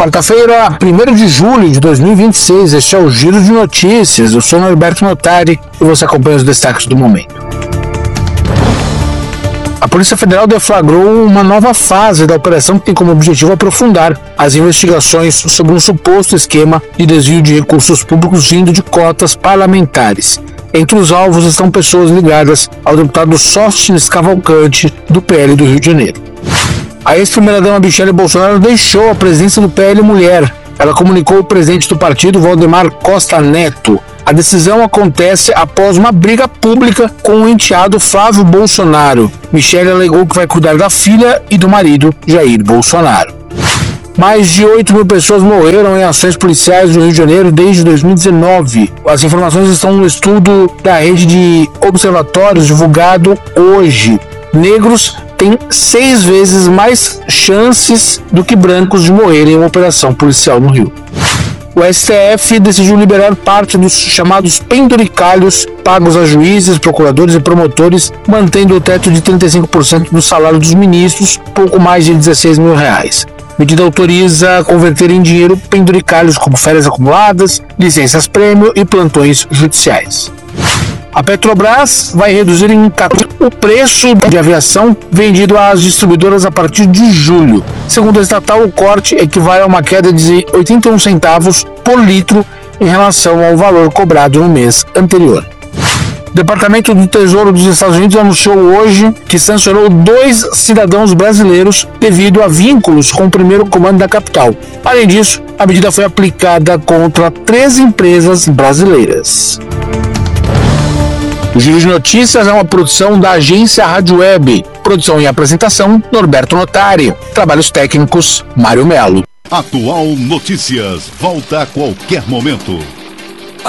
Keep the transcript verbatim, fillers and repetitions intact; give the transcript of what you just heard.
Quarta-feira, primeiro de julho de dois mil e vinte e seis, este é o Giro de Notícias. Eu sou Norberto Notari e você acompanha os destaques do momento. A Polícia Federal deflagrou uma nova fase da operação que tem como objetivo aprofundar as investigações sobre um suposto esquema de desvio de recursos públicos vindo de cotas parlamentares. Entre os alvos estão pessoas ligadas ao deputado Sóstenes Cavalcante, do P L do Rio de Janeiro. A ex-primeira-dama Michele Bolsonaro deixou a presidência do P L Mulher. Ela comunicou ao presidente do partido, Valdemar Costa Neto. A decisão acontece após uma briga pública com o enteado Flávio Bolsonaro. Michele alegou que vai cuidar da filha e do marido, Jair Bolsonaro. Mais de oito mil pessoas morreram em ações policiais no Rio de Janeiro desde dois mil e dezenove. As informações estão no estudo da rede de observatórios divulgado hoje. Negros têm seis vezes mais chances do que brancos de morrer em uma operação policial no Rio. O S T F decidiu liberar parte dos chamados penduricalhos pagos a juízes, procuradores e promotores, mantendo o teto de trinta e cinco por cento do salário dos ministros, pouco mais de dezesseis mil reais. A medida autoriza converter em dinheiro penduricalhos como férias acumuladas, licenças-prêmio e plantões judiciais. A Petrobras vai reduzir em o preço de aviação vendido às distribuidoras a partir de julho. Segundo a estatal, o corte equivale a uma queda de oitenta e um centavos por litro em relação ao valor cobrado no mês anterior. O Departamento do Tesouro dos Estados Unidos anunciou hoje que sancionou dois cidadãos brasileiros devido a vínculos com o primeiro comando da capital. Além disso, a medida foi aplicada contra três empresas brasileiras. O Giro de Notícias é uma produção da agência Rádio Web. Produção e apresentação, Norberto Notari. Trabalhos técnicos, Mário Melo. Atual Notícias. Volta a qualquer momento.